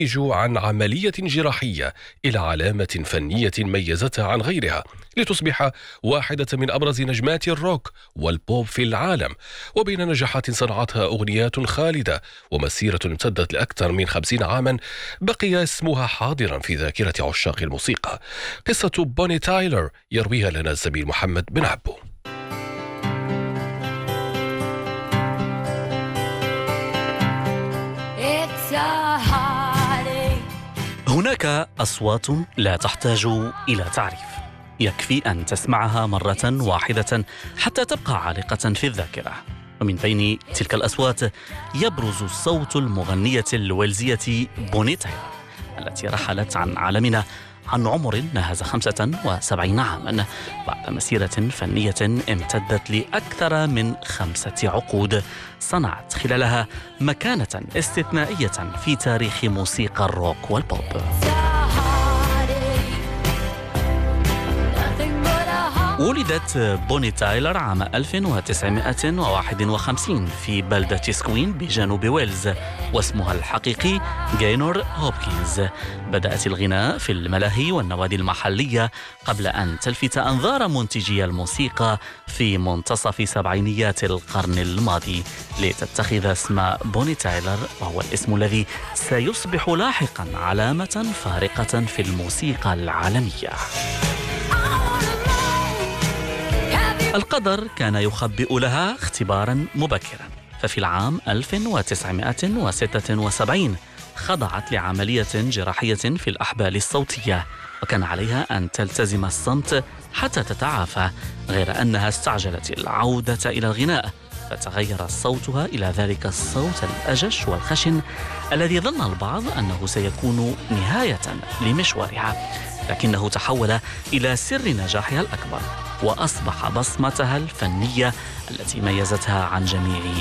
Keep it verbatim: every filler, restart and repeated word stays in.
عن عملية جراحية إلى علامة فنية ميزتها عن غيرها لتصبح واحدة من أبرز نجمات الروك والبوب في العالم. وبين نجاحات صنعتها أغنيات خالدة ومسيرة امتدت لأكثر من خمسين عاما، بقي اسمها حاضرا في ذاكرة عشاق الموسيقى. قصة بوني تايلر يرويها لنا الزميل محمد بن عبو. هناك أصوات لا تحتاج إلى تعريف، يكفي أن تسمعها مرة واحدة حتى تبقى عالقة في الذاكرة. ومن بين تلك الأصوات يبرز صوت المغنية الويلزية بوني تايلر التي رحلت عن عالمنا عن عمر ناهز خمسة وسبعين عاما بعد مسيرة فنية امتدت لأكثر من خمسة عقود، صنعت خلالها مكانة استثنائية في تاريخ موسيقى الروك والبوب. ولدت بوني تايلر عام ألف وتسعمائة وواحد وخمسين في بلدة سكوين بجنوب ويلز، واسمها الحقيقي غينور هوبكنز. بدأت الغناء في الملاهي والنوادي المحلية قبل أن تلفت أنظار منتجي الموسيقى في منتصف سبعينيات القرن الماضي لتتخذ اسم بوني تايلر، وهو الاسم الذي سيصبح لاحقا علامة فارقة في الموسيقى العالمية. القدر كان يخبئ لها اختبارا مبكرا، ففي العام ألف وتسعمائة وستة وسبعين خضعت لعملية جراحية في الأحبال الصوتية، وكان عليها أن تلتزم الصمت حتى تتعافى، غير أنها استعجلت العودة إلى الغناء فتغير صوتها إلى ذلك الصوت الأجش والخشن الذي ظن البعض أنه سيكون نهاية لمشوارها، لكنه تحول إلى سر نجاحها الأكبر وأصبح بصمتها الفنية التي ميزتها عن جميع